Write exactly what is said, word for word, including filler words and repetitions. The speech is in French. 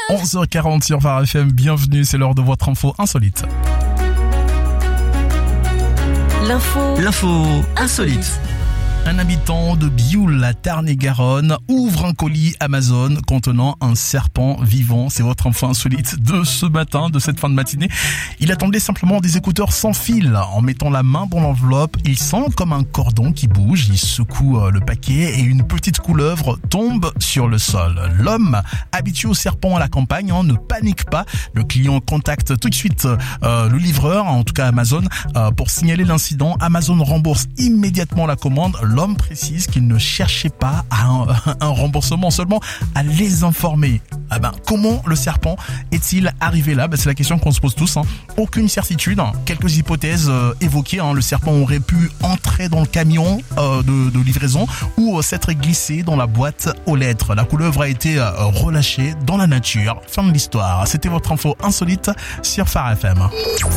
onze heures quarante sur Phare F M, bienvenue, c'est l'heure de votre info insolite. L'info. L'info insolite. Un habitant de Bioul, la Tarn-et-Garonne, ouvre un colis Amazon contenant un serpent vivant. C'est votre info insolite de ce matin, de cette fin de matinée. Il attendait simplement des écouteurs sans fil. En mettant la main dans l'enveloppe, il sent comme un cordon qui bouge. Il secoue le paquet et une petite couleuvre tombe sur le sol. L'homme, habitué au serpent à la campagne, hein, ne panique pas. Le client contacte tout de suite euh, le livreur, en tout cas Amazon, euh, pour signaler l'incident. Amazon rembourse immédiatement la commande. L'homme précise qu'il ne cherchait pas à un, un remboursement, seulement à les informer. Ah ben, comment le serpent est-il arrivé là? Ben, c'est la question qu'on se pose tous. Hein. Aucune certitude. Hein. Quelques hypothèses euh, évoquées. Hein. Le serpent aurait pu entrer dans le camion euh, de, de livraison ou euh, s'être glissé dans la boîte aux lettres. La couleuvre a été euh, relâchée dans la nature. Fin de l'histoire. C'était votre info insolite sur Phare F M.